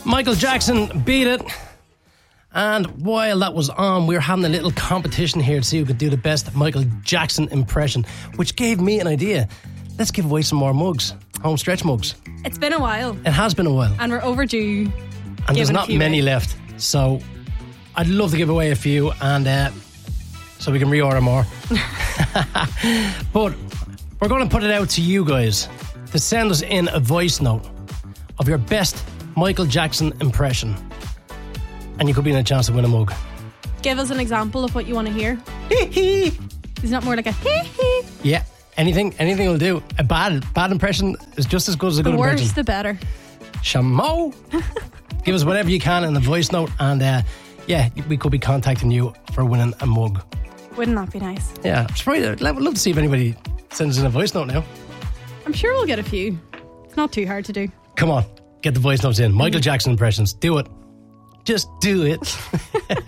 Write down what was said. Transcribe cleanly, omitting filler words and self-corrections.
Michael Jackson, Beat It. And while that was on, we were having a little competition here to see who could do the best Michael Jackson impression, which gave me an idea. Let's give away some more mugs, home stretch mugs. It's been a while. It has been a while. And we're overdue. And there's not many left. So I'd love to give away a few, and so we can reorder more. But we're going to put it out to you guys to send us in a voice note of your best Michael Jackson impression. And you could be in a chance to win a mug. Give us an example of what you want to hear. Is not more like a hee. Yeah, anything will do. A bad impression is just as good as a good impression. The worse, the better. Shamo. Give us whatever you can in the voice note, and we could be contacting you for winning a mug. Wouldn't that be nice? Yeah, I'd love to see if anybody sends in a voice note now. I'm sure we'll get a few. It's not too hard to do. Come on, get the voice notes in. Michael Jackson impressions. Do it. Just do it.